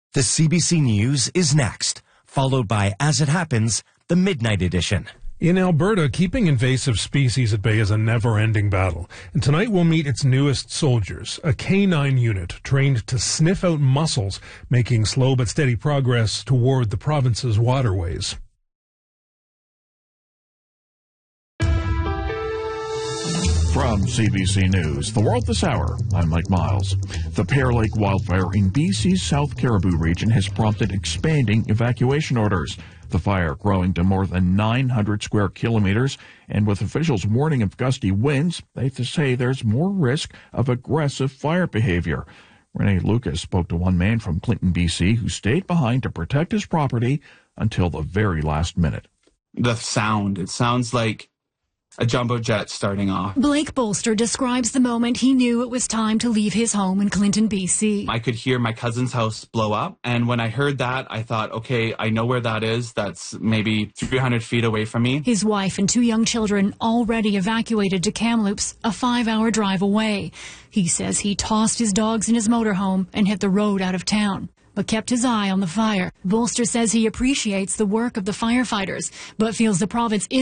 The CBC News is next, followed by As It Happens, the Midnight Edition. In Alberta, keeping invasive species at bay is a never-ending battle. And tonight we'll meet its newest soldiers, a K9 unit trained to sniff out mussels, making slow but steady progress toward the province's waterways. From CBC News, The World This Hour, I'm Mike Miles. The Pear Lake wildfire in BC's South Caribou region has prompted expanding evacuation orders. The fire growing to more than 900 square kilometers, and with officials warning of gusty winds, they say there's more risk of aggressive fire behavior. Renee Lucas spoke to one man from Clinton, BC, who stayed behind to protect his property until the very last minute. The sound, it sounds like a jumbo jet starting off. Blake Bolster describes the moment he knew it was time to leave his home in Clinton, BC. I could hear my cousin's house blow up, and when I heard that, I thought, okay, I know where that is. That's maybe 300 feet away from me. His wife and 2 young children already evacuated to Kamloops, a 5-hour drive away. He says he tossed his dogs in his motorhome and hit the road out of town, but kept his eye on the fire. Bolster says he appreciates the work of the firefighters, but feels the province is